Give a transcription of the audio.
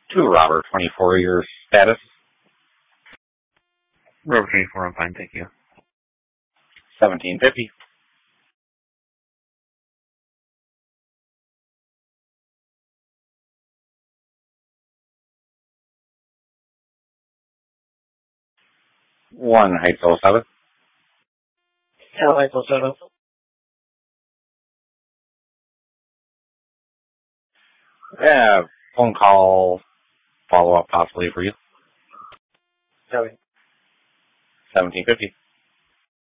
To Robert, 24, your status? Robert 24, I'm fine, thank you. 1750. One Heights 07. Yeah, Heights 07. Yeah, phone call follow-up possibly for you. 1750.